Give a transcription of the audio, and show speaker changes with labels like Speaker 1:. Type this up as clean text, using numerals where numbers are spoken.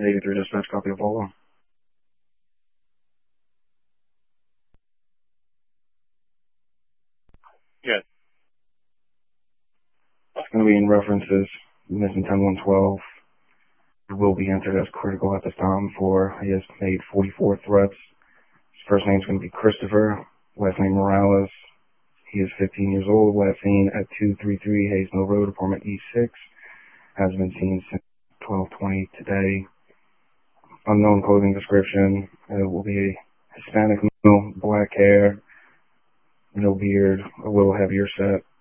Speaker 1: 83 dispatch, copy of Apollo.
Speaker 2: Yes.
Speaker 1: It's going to be in references, missing 10112. It will be entered as critical at this time for, he has made 44 threats. His first name is going to be Christopher, last name Morales. He is 15 years old, last seen at 233 Hayes Mill Road, apartment E6. Has been seen since 12:20 today. Unknown clothing description. It will be a Hispanic male, black hair, no beard, a little heavier set.